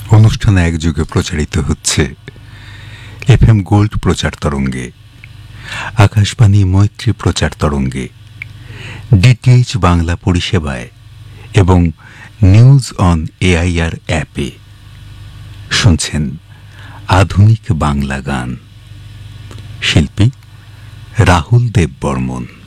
অনুষ্ঠান একযোগে প্রচারিত হচ্ছে FM গোল্ড প্রচার তরঙ্গে, আকাশবাণী মৈত্রী প্রচার তরঙ্গে, DTH বাংলা পরিষেবায় এবং নিউজ অন AIR অ্যাপে। শুনছেন আধুনিক বাংলা গান। শিল্পী রাহুল দেব বর্মন।